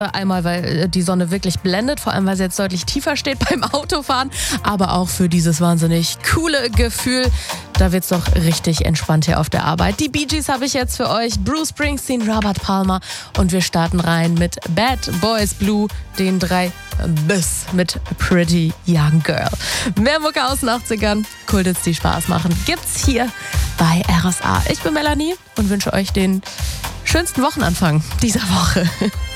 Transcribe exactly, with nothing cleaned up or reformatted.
Einmal, weil die Sonne wirklich blendet, vor allem, weil sie jetzt deutlich tiefer steht beim Autofahren, aber auch für dieses wahnsinnig coole Gefühl. Da wird's doch richtig entspannt hier auf der Arbeit. Die Bee Gees habe ich jetzt für euch, Bruce Springsteen, Robert Palmer und wir starten rein mit Bad Boys Blue, den drei Bis mit Pretty Young Girl. Mehr Mucke aus den achtzigern, Kulthits, die Spaß machen, gibt's hier bei R S A. Ich bin Melanie und wünsche euch den schönsten Wochenanfang dieser Woche.